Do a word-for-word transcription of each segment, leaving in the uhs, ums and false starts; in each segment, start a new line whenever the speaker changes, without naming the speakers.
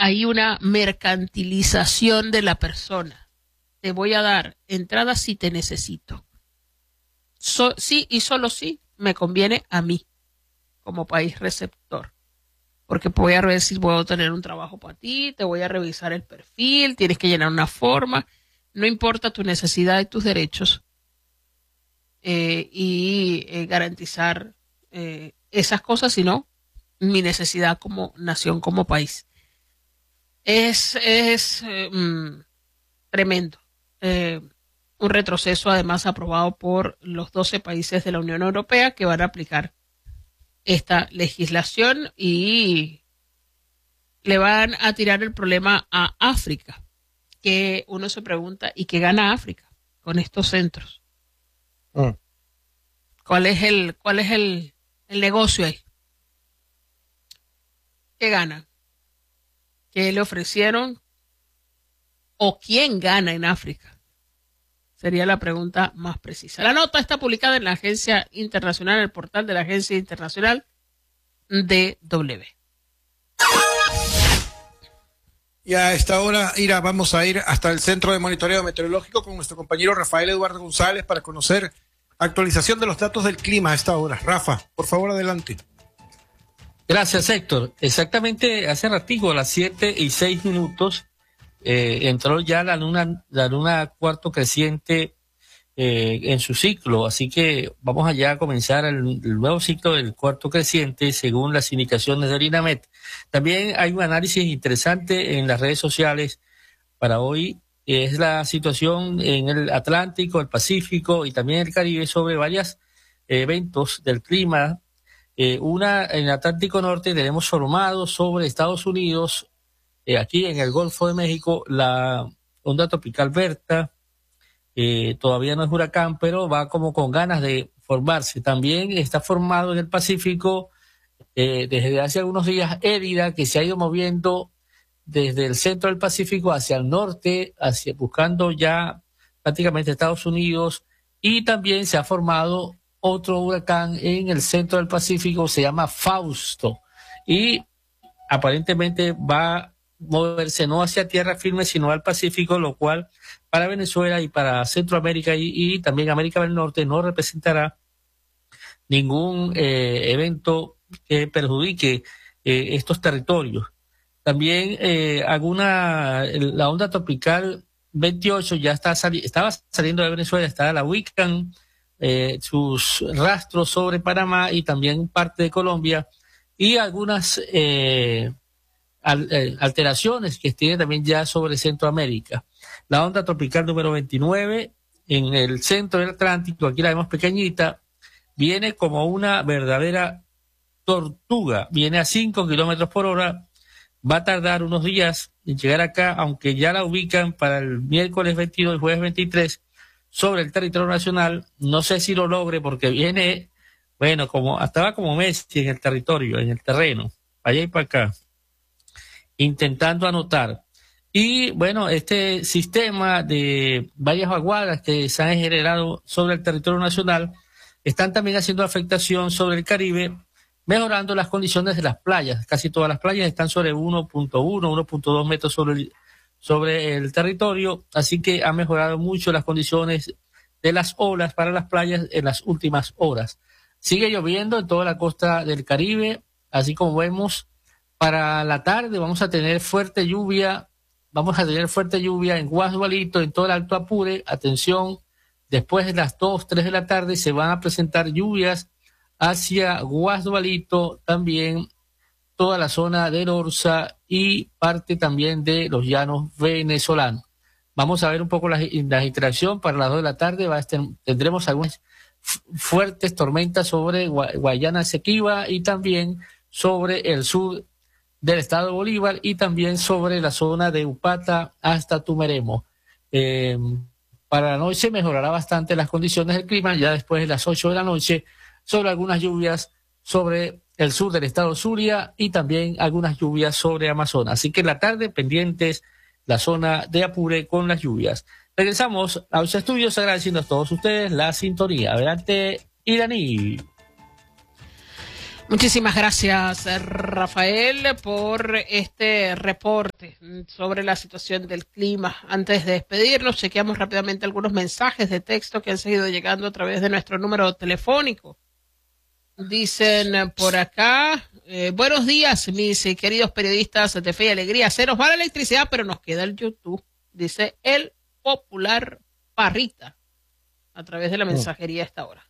hay una mercantilización de la persona. Te voy a dar entrada si te necesito. So, sí y solo sí me conviene a mí como país receptor. Porque voy a ver si puedo tener un trabajo para ti, te voy a revisar el perfil, tienes que llenar una forma, no importa tu necesidad y tus derechos, eh, y eh, garantizar eh, esas cosas, sino mi necesidad como nación, como país. Es, es eh, mm, tremendo. Eh, un retroceso además aprobado por los doce países de la Unión Europea que van a aplicar esta legislación y le van a tirar el problema a África, que uno se pregunta, ¿y qué gana África con estos centros? Mm. ¿Cuál es el, cuál es el, el negocio ahí? ¿Qué ganan? ¿Qué le ofrecieron? ¿O quién gana en África? Sería la pregunta más precisa. La nota está publicada en la Agencia Internacional, en el portal de la Agencia Internacional D W.
Y a esta hora, Ira, vamos a ir hasta el Centro de Monitoreo Meteorológico con nuestro compañero Rafael Eduardo González para conocer actualización de los datos del clima a esta hora. Rafa, por favor, adelante.
Gracias, Héctor. Exactamente hace ratito, a las siete y seis minutos, eh, entró ya la luna, la luna cuarto creciente eh, en su ciclo, así que vamos allá a comenzar el, el nuevo ciclo del cuarto creciente según las indicaciones del INAMET. También hay un análisis interesante en las redes sociales para hoy, que es la situación en el Atlántico, el Pacífico y también el Caribe sobre varios eh, eventos del clima. Eh, una en el Atlántico Norte tenemos formado sobre Estados Unidos, eh, aquí en el Golfo de México, la onda tropical Berta. Eh, todavía no es huracán, pero va como con ganas de formarse. También está formado en el Pacífico eh, desde hace algunos días Érida, que se ha ido moviendo desde el centro del Pacífico hacia el norte, hacia buscando ya prácticamente Estados Unidos, y también se ha formado otro huracán en el centro del Pacífico, se llama Fausto, y aparentemente va a moverse no hacia tierra firme, sino al Pacífico, lo cual para Venezuela y para Centroamérica y, y también América del Norte no representará ningún eh, evento que perjudique eh, estos territorios. También eh, alguna, la onda tropical veintiocho ya está sali estaba saliendo de Venezuela, está la Wiccan, eh, sus rastros sobre Panamá y también parte de Colombia, y algunas eh, al, eh, alteraciones que tiene también ya sobre Centroamérica. La onda tropical número veintinueve en el centro del Atlántico, aquí la vemos pequeñita, viene como una verdadera tortuga, viene a cinco kilómetros por hora, va a tardar unos días en llegar acá, aunque ya la ubican para el miércoles veintidós y jueves veintitrés sobre el territorio nacional. No sé si lo logre porque viene, bueno, como estaba como Messi en el territorio, en el terreno, allá y para acá, intentando anotar. Y bueno, este sistema de varias vaguadas que se han generado sobre el territorio nacional están también haciendo afectación sobre el Caribe, mejorando las condiciones de las playas. Casi todas las playas están sobre uno punto uno, uno punto dos metros sobre el, sobre el territorio, así que ha mejorado mucho las condiciones de las olas para las playas en las últimas horas. Sigue lloviendo en toda la costa del Caribe, así como vemos. Para la tarde vamos a tener fuerte lluvia, vamos a tener fuerte lluvia en Guasdualito, en todo el Alto Apure. Atención, después de las dos, tres de la tarde se van a presentar lluvias hacia Guasdualito, también toda la zona de Orza y parte también de los llanos venezolanos. Vamos a ver un poco la, la interacción para las dos de la tarde. Va a estar, tendremos algunas fuertes tormentas sobre Guayana Esequiba y también sobre el sur del estado de Bolívar y también sobre la zona de Upata hasta Tumeremo. Eh, para la noche mejorará bastante las condiciones del clima, ya después de las ocho de la noche, sobre algunas lluvias sobre el sur del estado Zulia y también algunas lluvias sobre Amazonas. Así que en la tarde pendientes la zona de Apure con las lluvias. Regresamos a los estudios agradeciendo a todos ustedes la sintonía. Adelante, Iraní.
Muchísimas gracias, Rafael, por este reporte sobre la situación del clima. Antes de despedirnos, chequeamos rápidamente algunos mensajes de texto que han seguido llegando a través de nuestro número telefónico. Dicen por acá, eh, buenos días, mis queridos periodistas de Fe y Alegría. Se nos va la electricidad, pero nos queda el YouTube, dice el popular Parrita, a través de la mensajería a esta hora.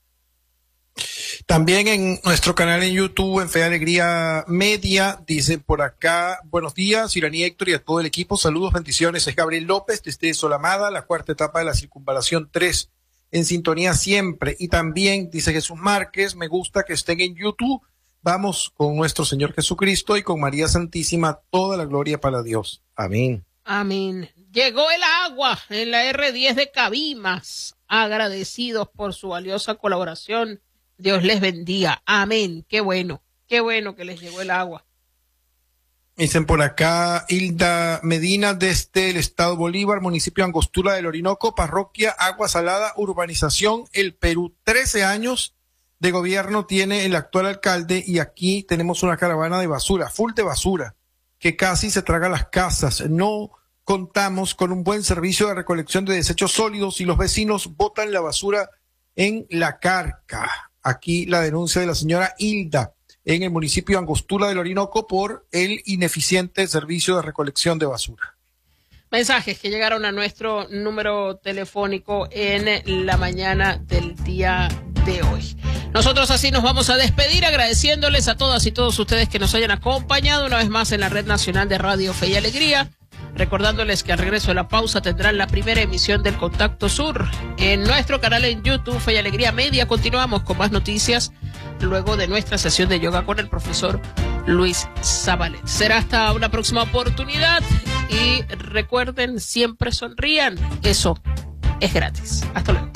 También en nuestro canal en YouTube, en Fe y Alegría Media, dicen por acá, buenos días, Iraní, Héctor y a todo el equipo, saludos, bendiciones, es Gabriel López, desde Solamada, la cuarta etapa de la circunvalación tres, en sintonía siempre. Y también, dice Jesús Márquez, me gusta que estén en YouTube, vamos con nuestro Señor Jesucristo y con María Santísima, toda la gloria para Dios. Amén.
Amén. Llegó el agua en la erre diez de Cabimas, agradecidos por su valiosa colaboración. Dios les bendiga. Amén. Qué bueno. Qué bueno que les llegó el agua.
Dicen por acá, Hilda Medina, desde el Estado Bolívar, municipio Angostura del Orinoco, parroquia Agua Salada, urbanización El Perú. trece años de gobierno tiene el actual alcalde y aquí tenemos una caravana de basura, full de basura, que casi se traga las casas. No contamos con un buen servicio de recolección de desechos sólidos y los vecinos botan la basura en la carca. Aquí la denuncia de la señora Hilda en el municipio Angostura del Orinoco por el ineficiente servicio de recolección de basura.
Mensajes que llegaron a nuestro número telefónico en la mañana del día de hoy. Nosotros así nos vamos a despedir agradeciéndoles a todas y todos ustedes que nos hayan acompañado una vez más en la Red Nacional de Radio Fe y Alegría. Recordándoles que al regreso de la pausa tendrán la primera emisión del Contacto Sur. En nuestro canal en YouTube, Fe y Alegría Media, continuamos con más noticias luego de nuestra sesión de yoga con el profesor Luis Zabalet. Será hasta una próxima oportunidad y recuerden, siempre sonrían. Eso es gratis. Hasta luego.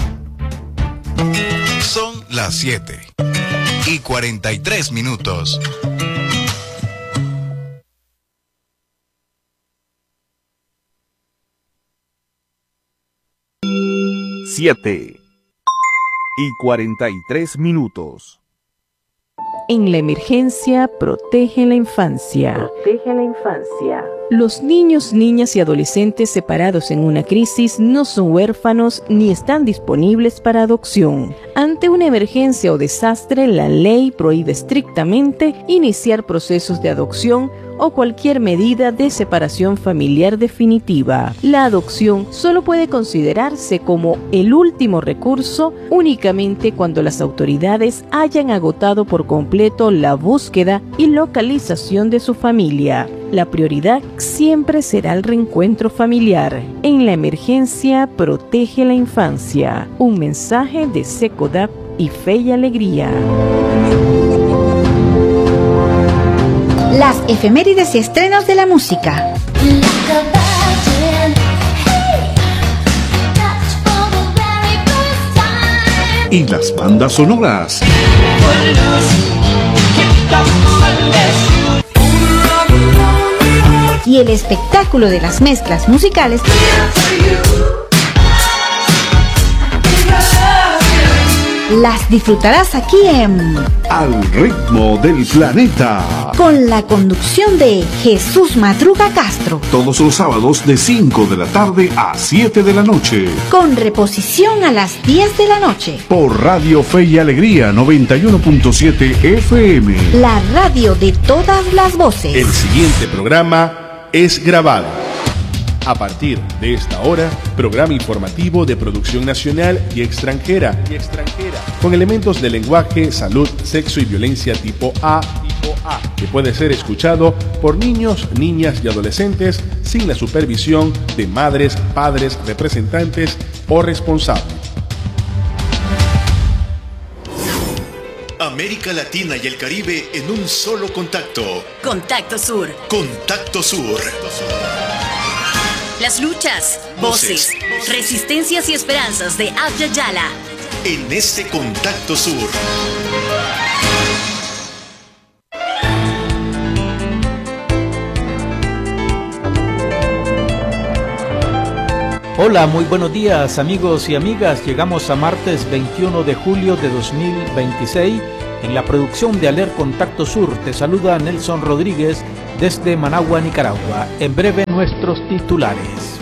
Son las siete y cuarenta y tres minutos.
Siete y cuarenta y tres minutos.
En la emergencia, protege la infancia. Protege la infancia. Los niños, niñas y adolescentes separados en una crisis no son huérfanos ni están disponibles para adopción. Ante una emergencia o desastre, la ley prohíbe estrictamente iniciar procesos de adopción o cualquier medida de separación familiar definitiva. La adopción solo puede considerarse como el último recurso únicamente cuando las autoridades hayan agotado por completo la búsqueda y localización de su familia. La prioridad siempre será el reencuentro familiar. En la emergencia, protege la infancia. Un mensaje de SECODAP y Fe y Alegría.
Las efemérides y estrenos de la música.
Y las bandas sonoras.
Y el espectáculo de las mezclas musicales. Las disfrutarás aquí en
Al ritmo del planeta,
con la conducción de Jesús Madruga Castro,
todos los sábados de cinco de la tarde a siete de la noche,
con reposición a las diez de la noche,
por Radio Fe y Alegría noventa y uno punto siete F M,
la radio de todas las voces.
El siguiente programa es grabado. A partir de esta hora, programa informativo de producción nacional y extranjera, y extranjera, con elementos de lenguaje, salud, sexo y violencia tipo A, tipo A, que puede ser escuchado por niños, niñas y adolescentes sin la supervisión de madres, padres, representantes o responsables.
América Latina y el Caribe en un solo contacto.
Contacto Sur.
Contacto Sur.
Las luchas, voces, voces, resistencias y esperanzas de Abya Yala.
En este Contacto Sur.
Hola, muy buenos días amigos y amigas. Llegamos a martes veintiuno de julio de dos mil veintiséis En la producción de Aler Contacto Sur te saluda Nelson Rodríguez desde Managua, Nicaragua. En breve nuestros titulares.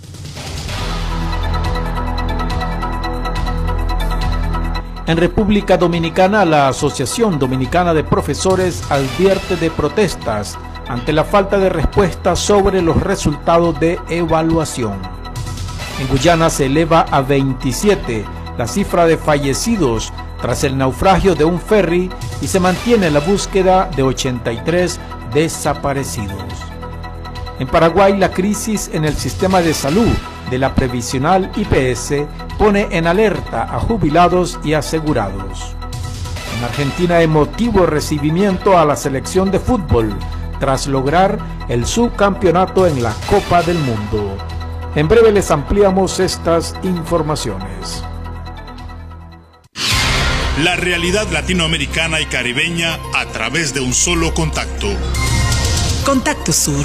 En República Dominicana, la Asociación Dominicana de Profesores advierte de protestas ante la falta de respuesta sobre los resultados de evaluación. En Guyana se eleva a veintisiete la cifra de fallecidos tras el naufragio de un ferry y se mantiene la búsqueda de ochenta y tres desaparecidos. En Paraguay, la crisis en el sistema de salud de la previsional I P S pone en alerta a jubilados y asegurados. En Argentina, emotivo recibimiento a la selección de fútbol tras lograr el subcampeonato en la Copa del Mundo. En breve les ampliamos estas informaciones.
La realidad latinoamericana y caribeña a través de un solo contacto.
Contacto Sur.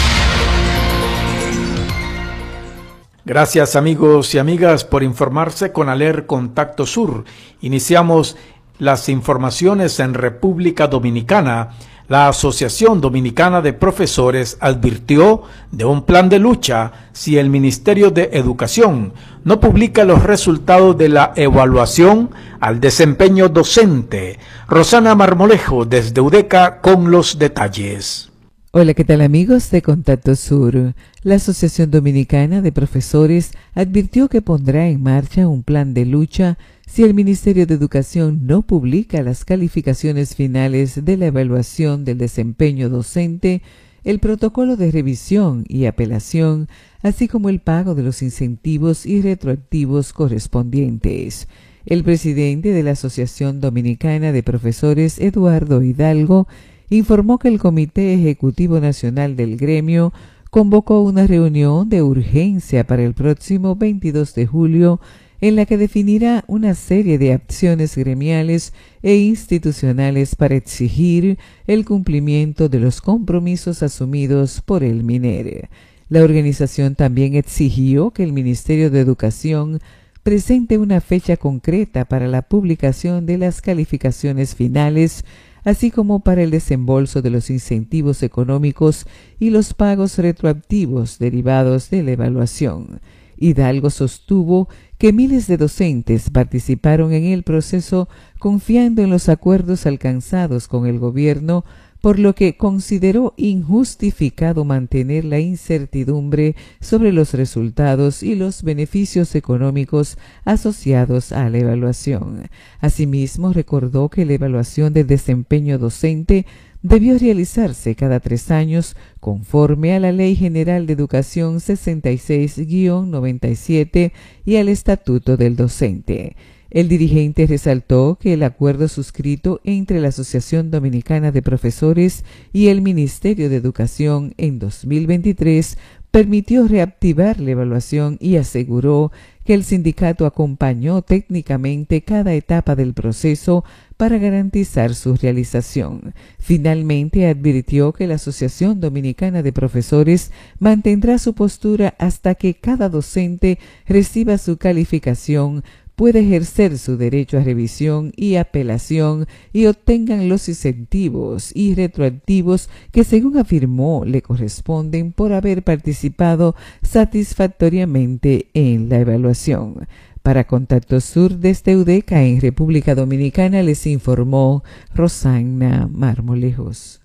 Gracias amigos y amigas por informarse con Aler Contacto Sur. Iniciamos las informaciones en República Dominicana. La Asociación Dominicana de Profesores advirtió de un plan de lucha si el Ministerio de Educación no publica los resultados de la evaluación al desempeño docente. Rosana Marmolejo desde UDECA con los detalles.
Hola, ¿qué tal amigos de Contacto Sur? La Asociación Dominicana de Profesores advirtió que pondrá en marcha un plan de lucha si el Ministerio de Educación no publica las calificaciones finales de la evaluación del desempeño docente, el protocolo de revisión y apelación, así como el pago de los incentivos y retroactivos correspondientes. El presidente de la Asociación Dominicana de Profesores, Eduardo Hidalgo, informó que el Comité Ejecutivo Nacional del Gremio convocó una reunión de urgencia para el próximo veintidós de julio en la que definirá una serie de acciones gremiales e institucionales para exigir el cumplimiento de los compromisos asumidos por el MINER. La organización también exigió que el Ministerio de Educación presente una fecha concreta para la publicación de las calificaciones finales, así como para el desembolso de los incentivos económicos y los pagos retroactivos derivados de la evaluación. Hidalgo sostuvo que miles de docentes participaron en el proceso confiando en los acuerdos alcanzados con el gobierno, por lo que consideró injustificado mantener la incertidumbre sobre los resultados y los beneficios económicos asociados a la evaluación. Asimismo, recordó que la evaluación del desempeño docente debió realizarse cada tres años conforme a la Ley General de Educación sesenta y seis guión noventa y siete y al Estatuto del Docente. El dirigente resaltó que el acuerdo suscrito entre la Asociación Dominicana de Profesores y el Ministerio de Educación en dos mil veintitrés permitió reactivar la evaluación y aseguró que el sindicato acompañó técnicamente cada etapa del proceso para garantizar su realización. Finalmente, advirtió que la Asociación Dominicana de Profesores mantendrá su postura hasta que cada docente reciba su calificación, puede ejercer su derecho a revisión y apelación y obtengan los incentivos y retroactivos que, según afirmó, le corresponden por haber participado satisfactoriamente en la evaluación. Para Contacto Sur desde UDECA en República Dominicana les informó Rosana Marmolejos.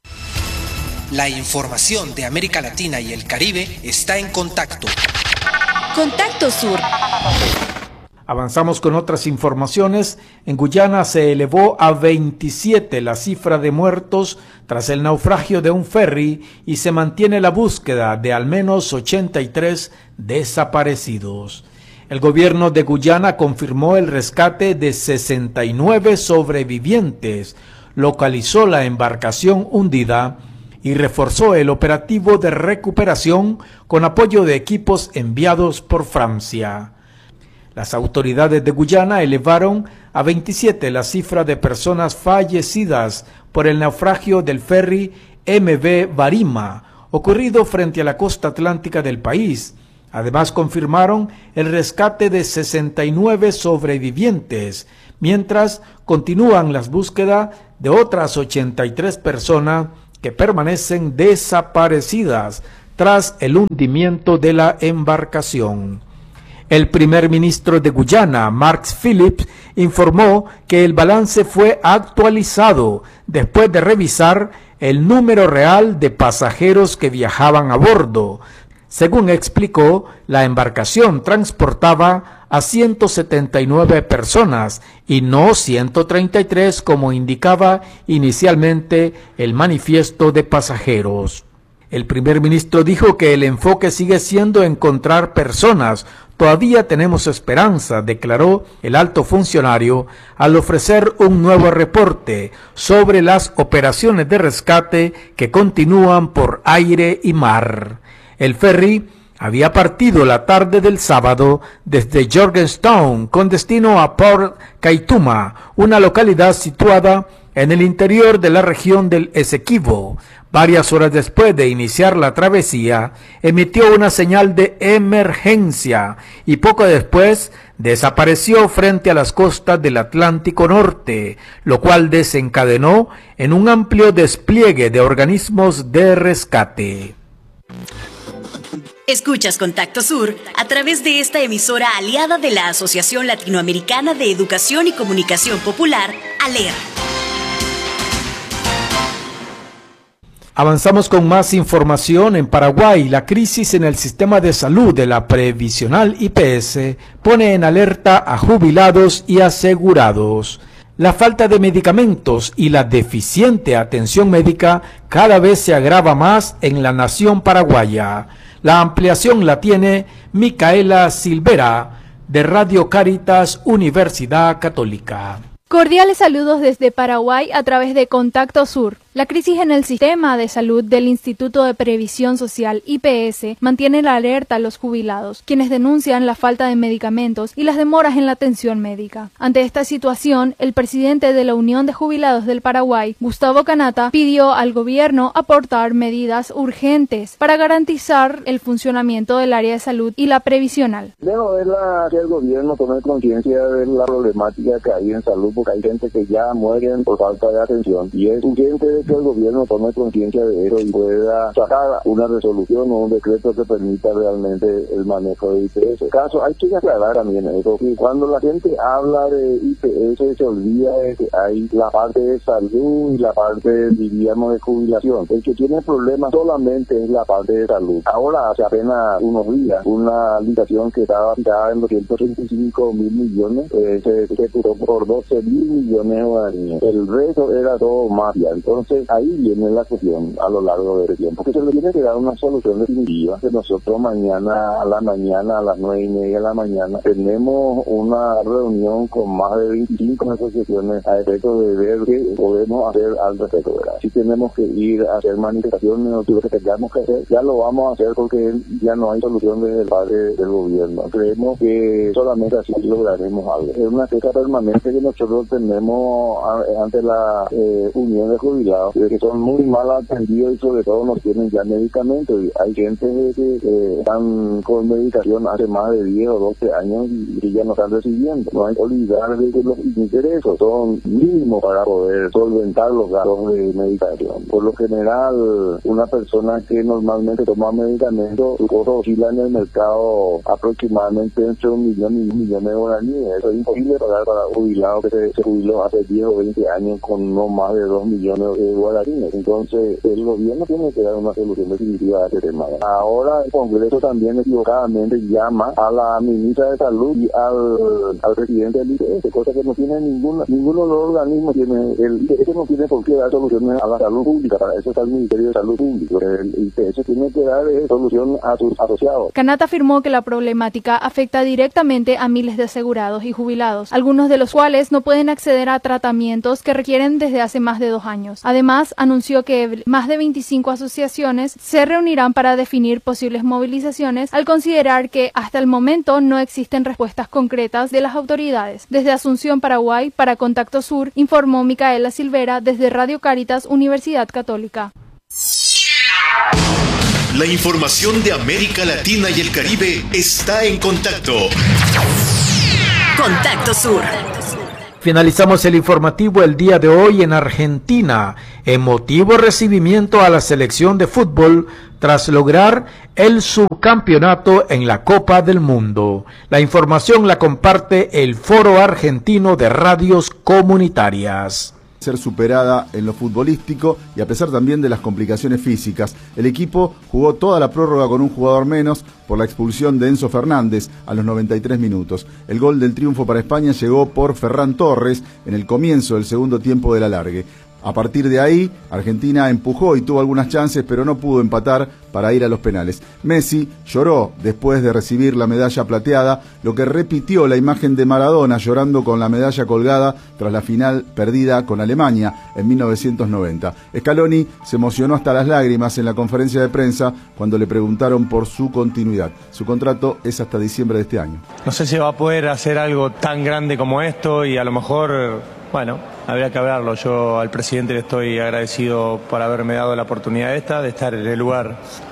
La información de América Latina y el Caribe está en Contacto.
Contacto Sur.
Avanzamos con otras informaciones. En Guyana se elevó a veintisiete la cifra de muertos tras el naufragio de un ferry y se mantiene la búsqueda de al menos ochenta y tres desaparecidos. El gobierno de Guyana confirmó el rescate de sesenta y nueve sobrevivientes, localizó la embarcación hundida y reforzó el operativo de recuperación con apoyo de equipos enviados por Francia. Las autoridades de Guyana elevaron a veintisiete la cifra de personas fallecidas por el naufragio del ferry M V Barima, ocurrido frente a la costa atlántica del país. Además, confirmaron el rescate de sesenta y nueve sobrevivientes, mientras continúan las búsquedas de otras ochenta y tres personas que permanecen desaparecidas tras el hundimiento de la embarcación. El primer ministro de Guyana, Mark Phillips, informó que el balance fue actualizado después de revisar el número real de pasajeros que viajaban a bordo. Según explicó, la embarcación transportaba a ciento setenta y nueve personas y no ciento treinta y tres como indicaba inicialmente el manifiesto de pasajeros. El primer ministro dijo que el enfoque sigue siendo encontrar personas. Todavía tenemos esperanza, declaró el alto funcionario al ofrecer un nuevo reporte sobre las operaciones de rescate que continúan por aire y mar. El ferry había partido la tarde del sábado desde Georgetown con destino a Port Kaituma, una localidad situada en el interior de la región del Esequibo. Varias horas después de iniciar la travesía, emitió una señal de emergencia y poco después desapareció frente a las costas del Atlántico Norte, lo cual desencadenó en un amplio despliegue de organismos de rescate.
Escuchas Contacto Sur a través de esta emisora aliada de la Asociación Latinoamericana de Educación y Comunicación Popular, ALER.
Avanzamos con más información. En Paraguay, la crisis en el sistema de salud de la previsional I P S pone en alerta a jubilados y asegurados. La falta de medicamentos y la deficiente atención médica cada vez se agrava más en la nación paraguaya. La ampliación la tiene Micaela Silvera, de Radio Cáritas, Universidad Católica.
Cordiales saludos desde Paraguay a través de Contacto Sur. La crisis en el sistema de salud del Instituto de Previsión Social I P S mantiene la alerta a los jubilados, quienes denuncian la falta de medicamentos y las demoras en la atención médica. Ante esta situación, el presidente de la Unión de Jubilados del Paraguay, Gustavo Canata, pidió al gobierno aportar medidas urgentes para garantizar el funcionamiento del área de salud y la previsional.
Debo ver la, que el gobierno tome conciencia de la problemática que hay en salud, porque hay gente que ya mueren por falta de atención y es urgente que el gobierno tome conciencia de eso y pueda sacar una resolución o un decreto que permita realmente el manejo de I P S. Caso, hay que aclarar también eso, que cuando la gente habla de I P S se olvida de que hay la parte de salud y la parte, diríamos, de jubilación. El que tiene problemas solamente es la parte de salud. Ahora, hace apenas unos días, una licitación que estaba tirada en doscientos treinta y cinco mil millones, eh, se, se puso por doce mil millones de guaraníes. El resto era todo mafia. Entonces, ahí viene la cuestión a lo largo del tiempo, que se le tiene que dar una solución definitiva, que nosotros mañana a la mañana, a las nueve y media de la mañana, tenemos una reunión con más de veinticinco asociaciones a efecto de ver qué podemos hacer al respecto, ¿verdad? Si tenemos que ir a hacer manifestaciones o lo que tengamos que hacer, ya lo vamos a hacer porque ya no hay solución desde el parte del gobierno. Creemos que solamente así lograremos algo. Es una queja permanente que nosotros tenemos ante la eh, Unión de Jubilados, que son muy mal atendidos y sobre todo no tienen ya medicamentos. Y hay gente que eh, están con medicación hace más de diez o doce años y, y ya no están recibiendo. No hay que olvidar de que los ingresos son mínimos para poder solventar los gastos de medicación. Por lo general, una persona que normalmente toma medicamentos, su costo oscila en el mercado aproximadamente entre un millón y un millón de guaraníes. Eso es imposible pagar para un jubilado que se, se jubiló hace diez o veinte años con no más de dos millones de guaraníes. Entonces, el gobierno tiene que dar una solución definitiva a este tema. Ahora, el Congreso también equivocadamente llama a la ministra de Salud y al, al presidente del I P S, cosa que no tiene ninguna, ninguno de los organismos tiene, el I P S no tiene por qué dar soluciones a la salud pública, para eso está el Ministerio de Salud Pública. El I P S tiene que dar eh, solución a sus asociados.
Canata afirmó que la problemática afecta directamente a miles de asegurados y jubilados, algunos de los cuales no pueden acceder a tratamientos que requieren desde hace más de dos años. Además, anunció que más de veinticinco asociaciones se reunirán para definir posibles movilizaciones al considerar que hasta el momento no existen respuestas concretas de las autoridades. Desde Asunción, Paraguay, para Contacto Sur, informó Micaela Silvera desde Radio Cáritas, Universidad Católica.
La información de América Latina y el Caribe está en Contacto.
Contacto Sur.
Finalizamos el informativo el día de hoy en Argentina. Emotivo recibimiento a la selección de fútbol tras lograr el subcampeonato en la Copa del Mundo. La información la comparte el Foro Argentino de Radios Comunitarias.
Ser superada en lo futbolístico y a pesar también de las complicaciones físicas. El equipo jugó toda la prórroga con un jugador menos por la expulsión de Enzo Fernández a los noventa y tres minutos. El gol del triunfo para España llegó por Ferran Torres en el comienzo del segundo tiempo del alargue. A partir de ahí, Argentina empujó y tuvo algunas chances, pero no pudo empatar para ir a los penales. Messi lloró después de recibir la medalla plateada, lo que repitió la imagen de Maradona llorando con la medalla colgada tras la final perdida con Alemania en mil novecientos noventa. Scaloni se emocionó hasta las lágrimas en la conferencia de prensa cuando le preguntaron por su continuidad. Su contrato es hasta diciembre de este año.
No sé si va a poder hacer algo tan grande como esto y a lo mejor, bueno, habría que hablarlo. Yo al presidente le estoy agradecido por haberme dado la oportunidad esta de estar en el lugar